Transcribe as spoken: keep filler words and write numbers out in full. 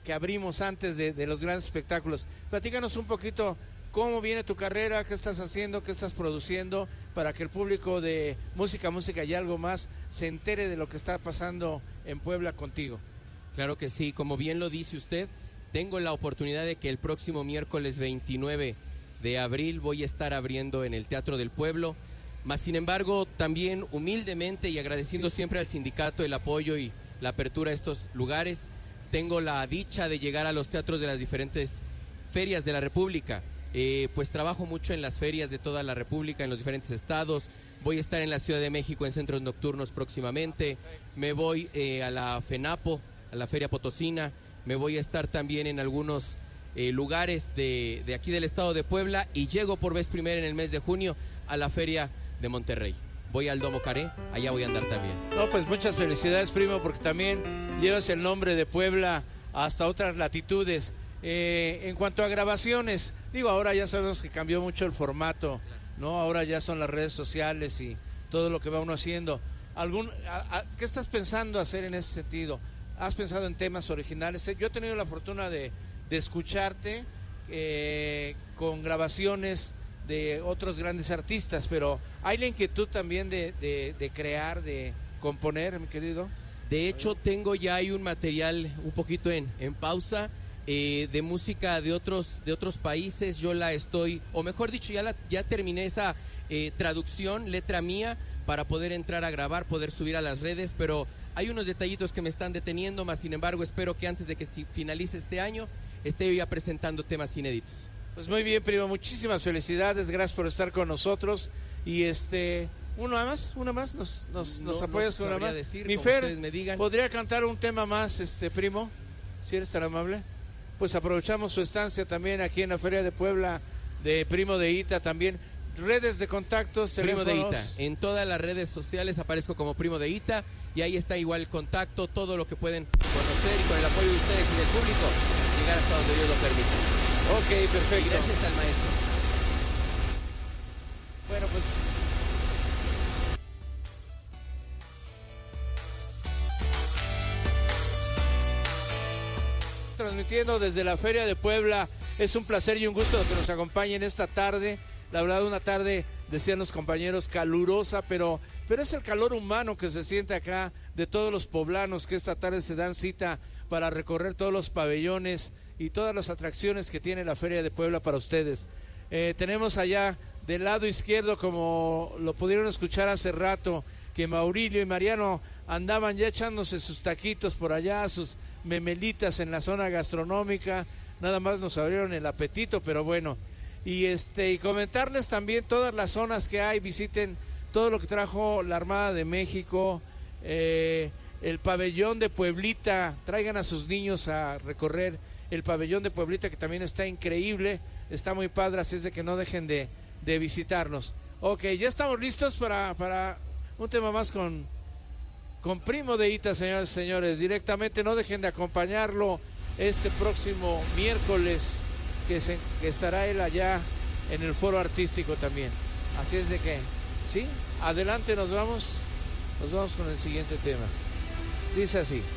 que abrimos antes de, de los grandes espectáculos. Platícanos un poquito cómo viene tu carrera, qué estás haciendo, qué estás produciendo, para que el público de Música, Música y Algo Más se entere de lo que está pasando en Puebla contigo. Claro que sí, como bien lo dice usted, tengo la oportunidad de que el próximo miércoles veintinueve de abril voy a estar abriendo en el Teatro del Pueblo. Mas, sin embargo, también humildemente y agradeciendo siempre al sindicato el apoyo y la apertura a estos lugares, tengo la dicha de llegar a los teatros de las diferentes ferias de la República. Eh, pues trabajo mucho en las ferias de toda la República, en los diferentes estados. Voy a estar en la Ciudad de México en centros nocturnos próximamente. Me voy eh, a la FENAPO, a la Feria Potosina. Me voy a estar también en algunos eh, lugares de, de aquí del estado de Puebla, y llego por vez primera en el mes de junio a la Feria de Monterrey. Voy al Domo Caré, allá voy a andar también. No, pues muchas felicidades, primo, porque también llevas el nombre de Puebla hasta otras latitudes. Eh, en cuanto a grabaciones, digo, ahora ya sabemos que cambió mucho el formato, ¿no? Ahora ya son las redes sociales y todo lo que va uno haciendo. ¿Algún, a, a, ¿Qué estás pensando hacer en ese sentido? ¿Has pensado en temas originales? Yo he tenido la fortuna de, de escucharte eh, con grabaciones de otros grandes artistas, pero ¿hay la inquietud también de, de, de crear, de componer, mi querido? De hecho, tengo ya hay un material un poquito en, en pausa, eh, de música de otros, de otros países. Yo la estoy, o mejor dicho, ya, la, ya terminé esa eh, traducción, letra mía, para poder entrar a grabar, poder subir a las redes, pero hay unos detallitos que me están deteniendo, más sin embargo espero que antes de que finalice este año esté yo ya presentando temas inéditos. Pues muy bien, primo, muchísimas felicidades, gracias por estar con nosotros. Y este, una más, una más, nos, nos, no, nos apoyas no con una más. Decir, Mi Fer, me digan. ¿podría cantar un tema más, este primo? Si eres tan amable. Pues aprovechamos su estancia también aquí en la Feria de Puebla de Primo de Ita también. Redes de contactos, Primo teléfonos. de Ita. En todas las redes sociales aparezco como Primo de Ita, y ahí está igual el contacto, todo lo que pueden conocer, y con el apoyo de ustedes y del público llegar hasta donde Dios lo permita. Ok, perfecto. Y gracias al maestro. Bueno, pues transmitiendo desde la Feria de Puebla. Es un placer y un gusto que nos acompañen esta tarde. La verdad, una tarde, decían los compañeros, calurosa, pero, pero es el calor humano que se siente acá de todos los poblanos que esta tarde se dan cita para recorrer todos los pabellones y todas las atracciones que tiene la Feria de Puebla para ustedes. Eh, tenemos allá del lado izquierdo, como lo pudieron escuchar hace rato, que Maurilio y Mariano andaban ya echándose sus taquitos por allá, sus memelitas en la zona gastronómica. Nada más nos abrieron el apetito, pero bueno. Y este y comentarles también todas las zonas que hay, visiten todo lo que trajo la Armada de México, eh, el pabellón de Pueblita, traigan a sus niños a recorrer el pabellón de Pueblita, que también está increíble, está muy padre, así es de que no dejen de, de visitarnos. Ok, ya estamos listos para, para un tema más con, con Primo de Ita, señores y señores, directamente. No dejen de acompañarlo este próximo miércoles, que, se, que estará él allá en el foro artístico también. Así es de que, sí, adelante, nos vamos, nos vamos con el siguiente tema. Dice así.